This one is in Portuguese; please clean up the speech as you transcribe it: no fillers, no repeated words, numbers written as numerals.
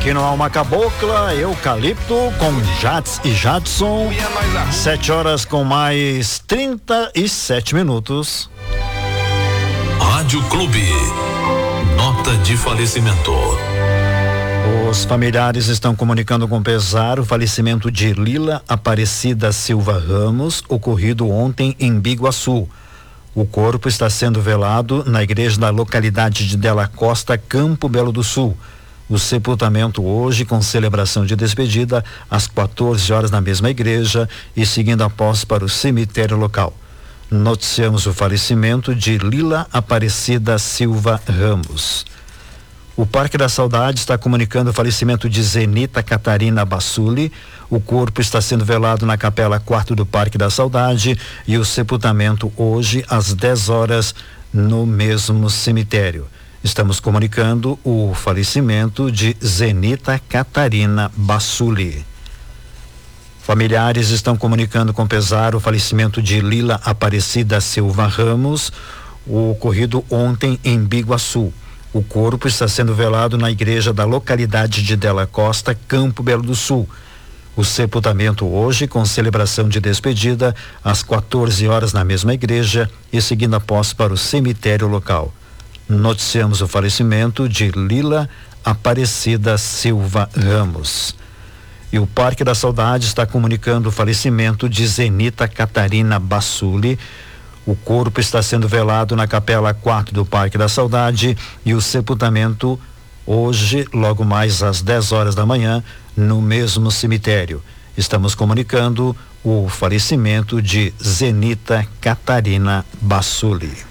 Aqui no Alma Cabocla, Eucalipto com Jats e Jadson. 7 horas com mais 37 minutos. Rádio Clube. Nota de falecimento. Os familiares estão comunicando com pesar o falecimento de Lila Aparecida Silva Ramos, ocorrido ontem em Biguaçu. O corpo está sendo velado na igreja da localidade de Della Costa, Campo Belo do Sul. O sepultamento hoje, com celebração de despedida, às 14 horas na mesma igreja e seguindo após para o cemitério local. Noticiamos o falecimento de Lila Aparecida Silva Ramos. O Parque da Saudade está comunicando o falecimento de Zenita Catarina Bassuli. O corpo está sendo velado na Capela 4 do Parque da Saudade e o sepultamento hoje às 10 horas no mesmo cemitério. Estamos comunicando o falecimento de Zenita Catarina Bassuli. Familiares estão comunicando com pesar o falecimento de Lila Aparecida Silva Ramos, ocorrido ontem em Biguaçu. O corpo está sendo velado na igreja da localidade de Della Costa, Campo Belo do Sul. O sepultamento hoje, com celebração de despedida, às 14 horas na mesma igreja e seguindo após para o cemitério local. Noticiamos o falecimento de Lila Aparecida Silva Ramos. E o Parque da Saudade está comunicando o falecimento de Zenita Catarina Bassuli. O corpo está sendo velado na Capela 4 do Parque da Saudade e o sepultamento hoje, logo mais às 10 horas da manhã, no mesmo cemitério. Estamos comunicando o falecimento de Zenita Catarina Bassuli.